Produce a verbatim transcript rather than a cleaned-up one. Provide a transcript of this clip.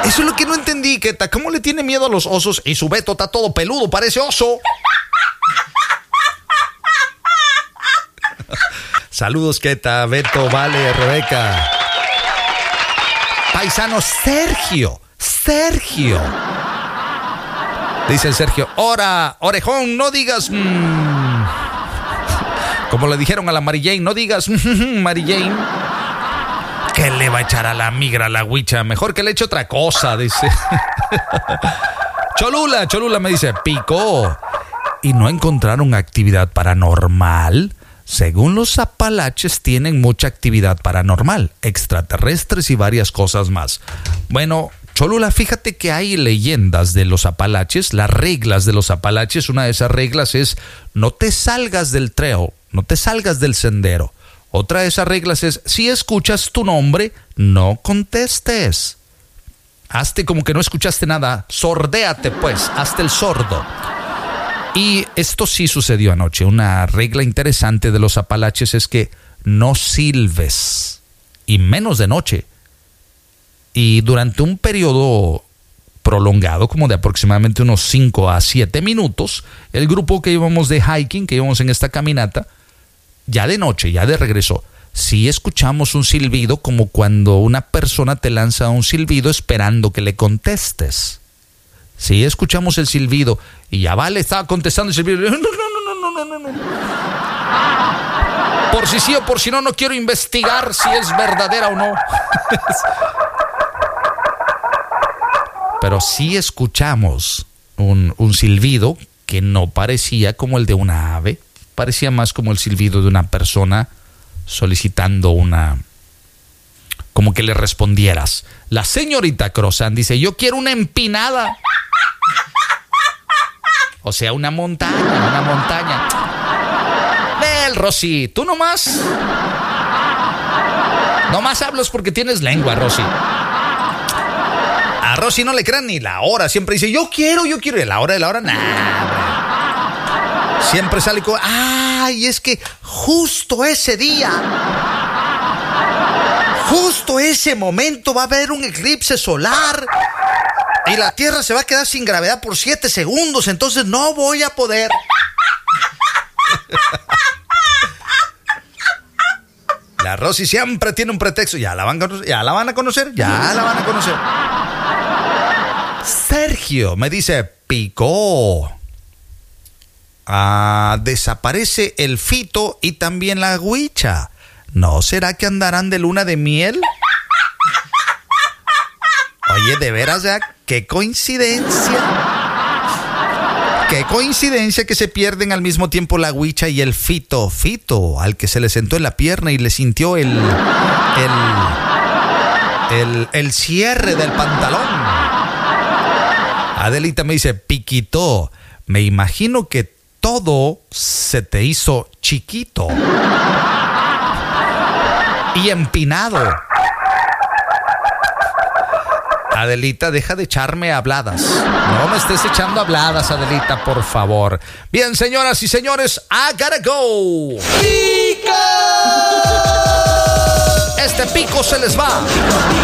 Eso es lo que no entendí, Keta. ¿Cómo le tiene miedo a los osos? Y su Beto está todo peludo, parece oso. Saludos, Keta, Beto, Vale, Rebeca. Paisano Sergio. Sergio. Dice el Sergio, ora, orejón, no digas... Mmm. Como le dijeron a la Mary Jane, no digas Mary Jane. ¿Qué le va a echar a la migra, a la huicha? Mejor que le eche otra cosa, dice. Cholula, Cholula me dice, picó. ¿Y no encontraron actividad paranormal? Según los apalaches tienen mucha actividad paranormal, extraterrestres y varias cosas más. Bueno, Cholula, fíjate que hay leyendas de los apalaches, las reglas de los apalaches. Una de esas reglas es no te salgas del trail, no te salgas del sendero. Otra de esas reglas es si escuchas tu nombre, no contestes. Hazte como que no escuchaste nada, sordéate pues, hazte el sordo. Y esto sí sucedió anoche. Una regla interesante de los apalaches es que no silbes, y menos de noche. Y durante un periodo prolongado, como de aproximadamente unos cinco a siete minutos, el grupo que íbamos de hiking, que íbamos en esta caminata, ya de noche, ya de regreso, sí escuchamos un silbido como cuando una persona te lanza un silbido esperando que le contestes. Sí, escuchamos el silbido y ya Vale estaba contestando el silbido. No, no, no, no, no, no, no. Por si sí o por si no, no quiero investigar si es verdadera o no. Pero sí escuchamos un, un silbido que no parecía como el de una ave, parecía más como el silbido de una persona solicitando una... como que le respondieras. La señorita Crozan dice, yo quiero una empinada. O sea, una montaña, una montaña. Vel, Rosy, tú nomás. Nomás hablas porque tienes lengua, Rosy. A Rosy no le crean ni la hora. Siempre dice, yo quiero, yo quiero. Y la hora de la hora, nada. Siempre sale con, ay, es que justo ese día, justo ese momento va a haber un eclipse solar. Y la Tierra se va a quedar sin gravedad por siete segundos, entonces no voy a poder. La Rosy siempre tiene un pretexto. Ya la van a conocer, ya la van a conocer, ya la van a conocer. Sergio me dice, picó. Ah, desaparece el Fito y también la Huicha. ¿No será que andarán de luna de miel? Oye, de veras, ya, qué coincidencia. Qué coincidencia que se pierden al mismo tiempo la Huicha y el Fito. Fito, al que se le sentó en la pierna y le sintió el, el, el, el cierre del pantalón. Adelita me dice, piquito, me imagino que todo se te hizo chiquito y empinado. Adelita, deja de echarme habladas. No me estés echando habladas, Adelita, por favor. Bien, señoras y señores, I gotta go. ¡Pico! Este pico se les va.